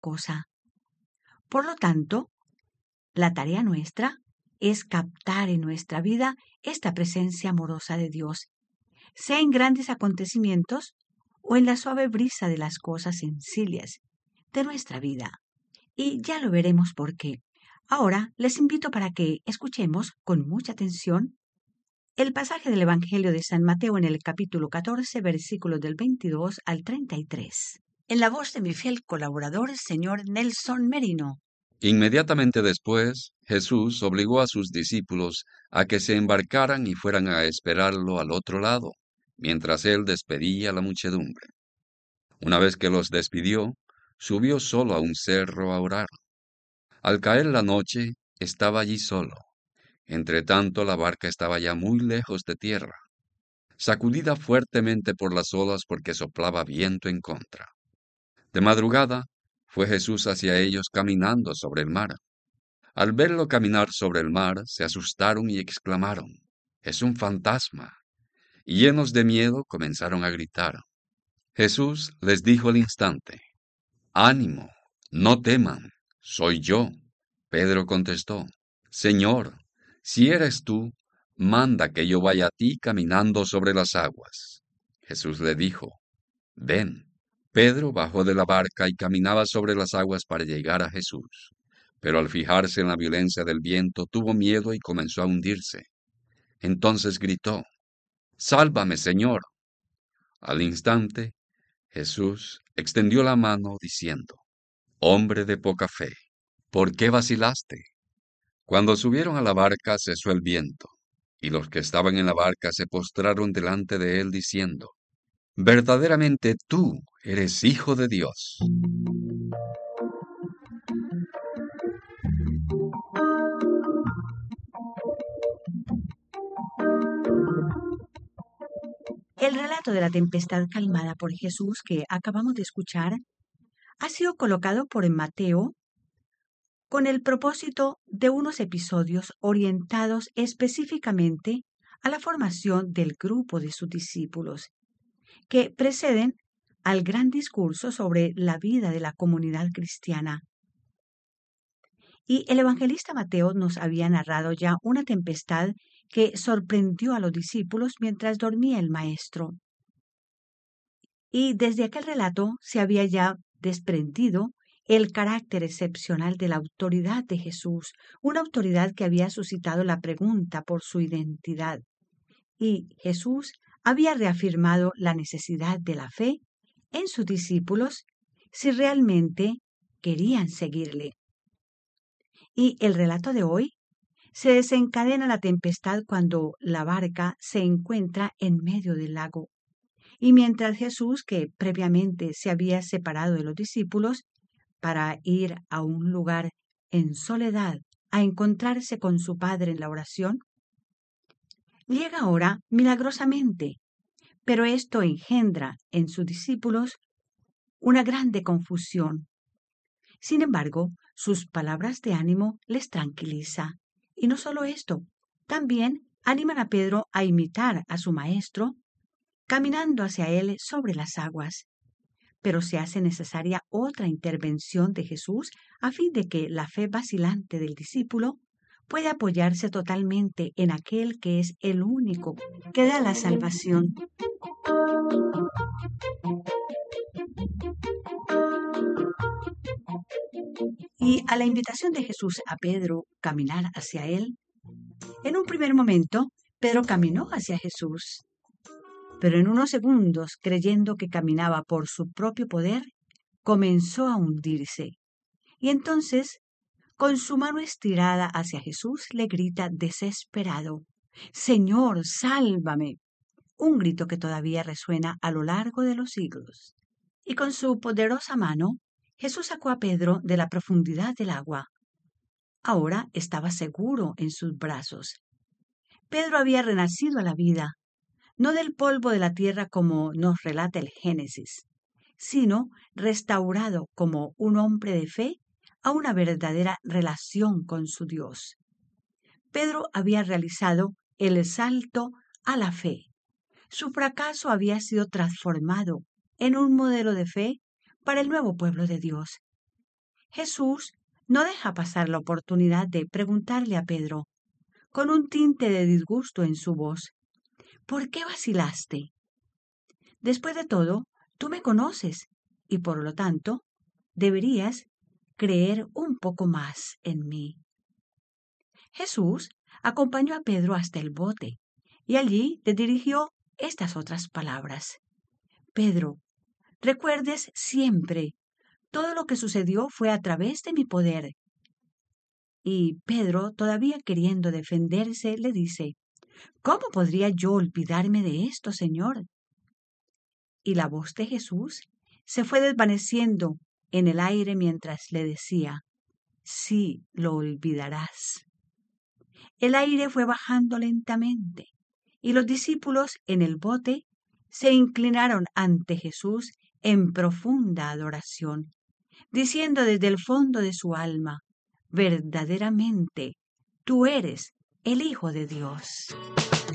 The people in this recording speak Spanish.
cosa. Por lo tanto, la tarea nuestra es captar en nuestra vida esta presencia amorosa de Dios, sea en grandes acontecimientos o en la suave brisa de las cosas sencillas de nuestra vida. Y ya lo veremos por qué. Ahora les invito para que escuchemos con mucha atención el pasaje del Evangelio de San Mateo en el capítulo 14, versículos del 22 al 33, en la voz de mi fiel colaborador, señor Nelson Merino. Inmediatamente después, Jesús obligó a sus discípulos a que se embarcaran y fueran a esperarlo al otro lado, mientras él despedía a la muchedumbre. Una vez que los despidió, subió solo a un cerro a orar. Al caer la noche, estaba allí solo. Entretanto, la barca estaba ya muy lejos de tierra, sacudida fuertemente por las olas porque soplaba viento en contra. De madrugada, fue Jesús hacia ellos caminando sobre el mar. Al verlo caminar sobre el mar, se asustaron y exclamaron, «¡Es un fantasma!» Y llenos de miedo comenzaron a gritar. Jesús les dijo al instante, «Ánimo, no teman, soy yo». Pedro contestó, «Señor, si eres tú, manda que yo vaya a ti caminando sobre las aguas». Jesús le dijo, «Ven». Pedro bajó de la barca y caminaba sobre las aguas para llegar a Jesús. Pero al fijarse en la violencia del viento, tuvo miedo y comenzó a hundirse. Entonces gritó, «Sálvame, Señor». Al instante, Jesús extendió la mano diciendo, «Hombre de poca fe, ¿por qué vacilaste?». Cuando subieron a la barca cesó el viento, y los que estaban en la barca se postraron delante de él diciendo, «Verdaderamente tú eres Hijo de Dios». El relato de la tempestad calmada por Jesús que acabamos de escuchar ha sido colocado por Mateo con el propósito de unos episodios orientados específicamente a la formación del grupo de sus discípulos, que preceden al gran discurso sobre la vida de la comunidad cristiana. Y el evangelista Mateo nos había narrado ya una tempestad que sorprendió a los discípulos mientras dormía el maestro. Y desde aquel relato se había ya desprendido el carácter excepcional de la autoridad de Jesús, una autoridad que había suscitado la pregunta por su identidad. Y Jesús había reafirmado la necesidad de la fe en sus discípulos si realmente querían seguirle. Y el relato de hoy se desencadena la tempestad cuando la barca se encuentra en medio del lago. Y mientras Jesús, que previamente se había separado de los discípulos para ir a un lugar en soledad a encontrarse con su Padre en la oración, llega ahora milagrosamente, pero esto engendra en sus discípulos una grande confusión. Sin embargo, sus palabras de ánimo les tranquiliza. Y no solo esto, también animan a Pedro a imitar a su maestro, caminando hacia él sobre las aguas. Pero se hace necesaria otra intervención de Jesús a fin de que la fe vacilante del discípulo pueda apoyarse totalmente en aquel que es el único que da la salvación. Y a la invitación de Jesús a Pedro caminar hacia él, en un primer momento, Pedro caminó hacia Jesús, pero en unos segundos, creyendo que caminaba por su propio poder, comenzó a hundirse. Y entonces, con su mano estirada hacia Jesús, le grita desesperado, «Señor, sálvame», un grito que todavía resuena a lo largo de los siglos. Y con su poderosa mano, Jesús sacó a Pedro de la profundidad del agua. Ahora estaba seguro en sus brazos. Pedro había renacido a la vida, no del polvo de la tierra como nos relata el Génesis, sino restaurado como un hombre de fe a una verdadera relación con su Dios. Pedro había realizado el salto a la fe. Su fracaso había sido transformado en un modelo de fe para el nuevo pueblo de Dios. Jesús no deja pasar la oportunidad de preguntarle a Pedro, con un tinte de disgusto en su voz, ¿por qué vacilaste? Después de todo, tú me conoces y por lo tanto deberías creer un poco más en mí. Jesús acompañó a Pedro hasta el bote y allí le dirigió estas otras palabras. Pedro, recuerdes siempre, todo lo que sucedió fue a través de mi poder. Y Pedro, todavía queriendo defenderse, le dice, ¿cómo podría yo olvidarme de esto, Señor? Y la voz de Jesús se fue desvaneciendo en el aire mientras le decía, sí lo olvidarás. El aire fue bajando lentamente y los discípulos en el bote se inclinaron ante Jesús en profunda adoración, diciendo desde el fondo de su alma, verdaderamente, tú eres el Hijo de Dios.